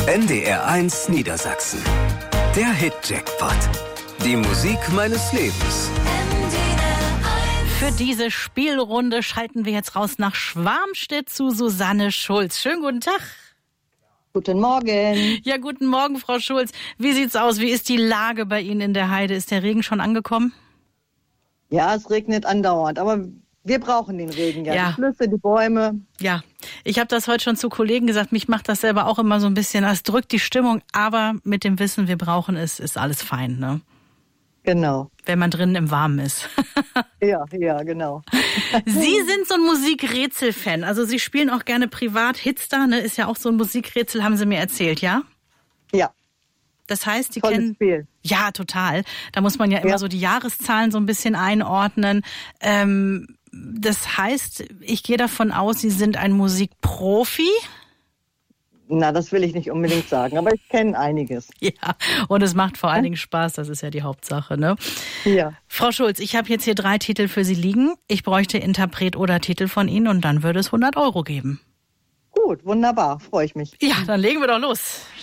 NDR1 Niedersachsen. Der Hit-Jackpot. Die Musik meines Lebens. Für diese Spielrunde schalten wir jetzt raus nach Schwarmstedt zu Susanne Schulz. Schönen guten Tag. Guten Morgen. Ja, guten Morgen, Frau Schulz. Wie sieht's aus? Wie ist die Lage bei Ihnen in der Heide? Ist der Regen schon angekommen? Ja, es regnet andauernd, aber wir brauchen den Regen ja. Die Flüsse, die Bäume. Ja, ich habe das heute schon zu Kollegen gesagt. Mich macht das selber auch immer so ein bisschen, es drückt die Stimmung. Aber mit dem Wissen, wir brauchen es, ist alles fein, ne? Genau. Wenn man drinnen im Warmen ist. Ja, genau. Sie sind so ein Musikrätsel-Fan. Also Sie spielen auch gerne privat Hits da, ne? Ist ja auch so ein Musikrätsel, haben Sie mir erzählt, ja? Ja. Das heißt, Sie Tolles kennen... Spiel. Ja, total. Da muss man ja immer so die Jahreszahlen so ein bisschen einordnen. Das heißt, ich gehe davon aus, Sie sind ein Musikprofi. Na, das will ich nicht unbedingt sagen, aber ich kenne einiges. Ja, und es macht vor allen Dingen Spaß, das ist ja die Hauptsache, ne? Ja. Frau Schulz, ich habe jetzt hier 3 Titel für Sie liegen. Ich bräuchte Interpret oder Titel von Ihnen und dann würde es 100 € geben. Gut, wunderbar, freue ich mich. Ja, dann legen wir doch los.